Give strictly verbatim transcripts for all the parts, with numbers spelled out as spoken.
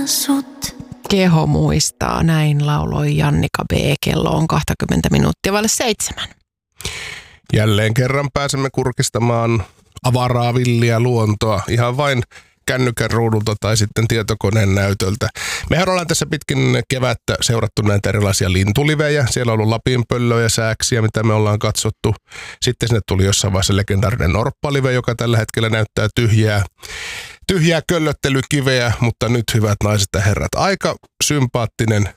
sut. Keho muistaa, näin lauloi Jannika B. Kello on kaksikymmentä minuuttia vaille seitsemän. Jälleen kerran pääsemme kurkistamaan avaraa villiä luontoa ihan vain kännykän ruudulta tai sitten tietokoneen näytöltä. Mehän ollaan tässä pitkin kevättä seurattu näitä erilaisia lintulivejä. Siellä on ollut lapinpöllöjä, sääksiä, mitä me ollaan katsottu. Sitten sinne tuli jossain vaiheessa legendaarinen norppalive, joka tällä hetkellä näyttää tyhjää, tyhjää köllöttelykiveä, mutta nyt hyvät naiset ja herrat, aika sympaattinen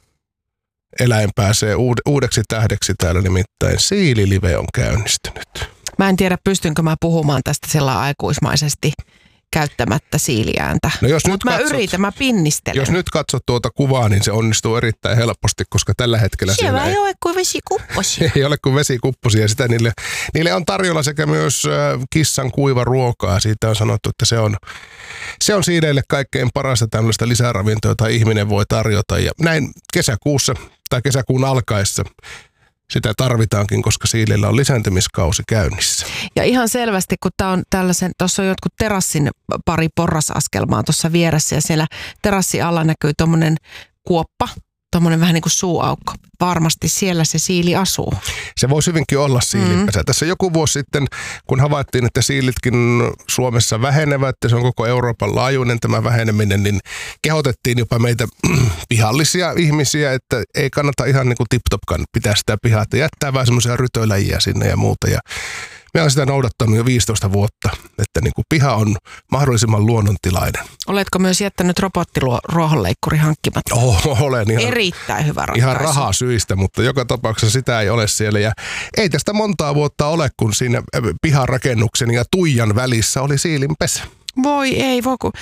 eläin pääsee uudeksi tähdeksi täällä, nimittäin siililive on käynnistynyt. Mä en tiedä, pystynkö mä puhumaan tästä sellainen aikuismaisesti käyttämättä siiliääntä. No mutta mä katsot, yritän, mä pinnistelen. Jos nyt katsot tuota kuvaa, niin se onnistuu erittäin helposti, koska tällä hetkellä siellä, siellä ei ole kuin vesikupposia. Ei ole kuin vesikupposia. Sitä niille, niille on tarjolla sekä myös kissan kuiva ruokaa. Siitä on sanottu, että se on, se on siileille kaikkein parasta tämmöistä lisäravintoa, jota ihminen voi tarjota. Ja näin kesäkuussa tai kesäkuun alkaessa sitä tarvitaankin, koska siilillä on lisääntymiskausi käynnissä. Ja ihan selvästi, kun tää on tällaisen, tuossa on jotkut terassin pari porrasaskelmaa tuossa vieressä ja siellä terassin alla näkyy tommonen kuoppa, tommonen vähän niin kuin suuaukko. Varmasti siellä se siili asuu. Se voisi hyvinkin olla siilipesä. Mm. Tässä joku vuosi sitten, kun havaittiin, että siilitkin Suomessa vähenevät, ja se on koko Euroopan laajuinen tämä väheneminen, niin kehotettiin jopa meitä pihallisia ihmisiä, että ei kannata ihan niin kuin tip-topkan pitää sitä pihaa, että jättää vähän semmoisia rytöläjiä sinne ja muuta. Ja me on sitä noudattanut jo viisitoista vuotta, että niin kuin piha on mahdollisimman luonnontilainen. Oletko myös jättänyt robottiruohonleikkuri hankkimatta? Oh, olen ihan, erittäin hyvä ratkaisu. Ihan rahaa syistä, mutta joka tapauksessa sitä ei ole siellä. Ja ei tästä montaa vuotta ole, kun siinä piharakennuksen ja tuijan välissä oli siilinpesä. Voi ei, voiko,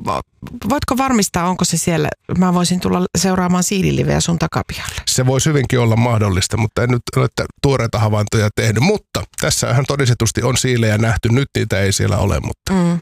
voitko varmistaa, onko se siellä, mä voisin tulla seuraamaan siililiveä sun takapihalle. Se voisi hyvinkin olla mahdollista, mutta en nyt ole tuoreita havaintoja tehnyt, mutta tässä ihan todistetusti on siilejä nähty, nyt niitä ei siellä ole, mutta. Mm.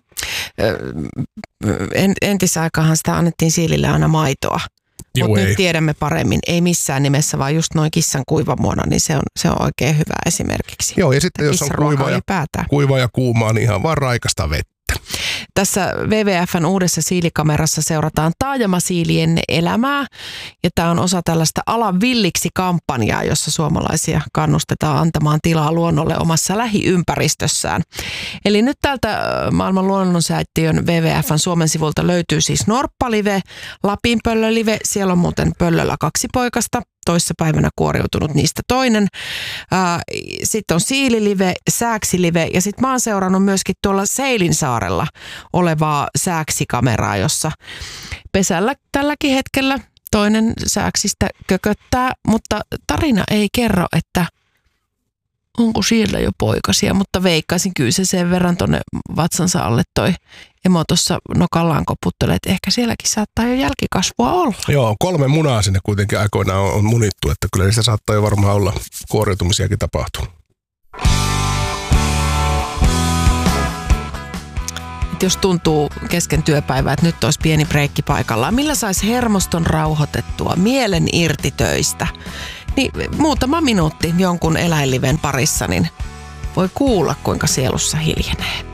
Entisaikaanhan sitä annettiin siilille aina maitoa, mutta nyt tiedämme paremmin, ei missään nimessä, vaan just noin kissan kuivamuona, niin se on, se on oikein hyvä esimerkiksi. Joo, ja sitten jos on kuiva ja, kuiva ja kuumaa, niin ihan vaan raikasta vettä. Tässä W W F:n uudessa siilikamerassa seurataan taajamasiilien elämää ja tämä on osa tällaista Ala villiksi -kampanjaa, jossa suomalaisia kannustetaan antamaan tilaa luonnolle omassa lähiympäristössään. Eli nyt täältä Maailman luonnonsäätiön W W F:n Suomen sivulta löytyy siis norppalive, lapinpöllölive, siellä on muuten pöllöllä kaksi poikasta. Toissapäivänä kuoriutunut niistä toinen. Sitten on siililive, sääksilive ja sitten mä oon seurannut myöskin tuolla Seilinsaarella olevaa sääksikameraa, jossa pesällä tälläkin hetkellä toinen sääksistä kököttää, mutta tarina ei kerro, että onko siellä jo poikasia, mutta veikkaisin kyllä se sen verran tonne vatsansa alle toi emo tuossa nokallaan koputtelee, että ehkä sielläkin saattaa jo jälkikasvua olla. Joo, kolme munaa sinne kuitenkin aikoinaan on, on munittu, että kyllä niistä saattaa jo varmaan olla kuoriutumisiakin tapahtunut. Jos tuntuu kesken työpäivää, että nyt olisi pieni breikki paikallaan, millä saisi hermoston rauhoitettua, mielen irti töistä, niin muutama minuutti jonkun eläinliven parissa, niin voi kuulla, kuinka sielussa hiljenee.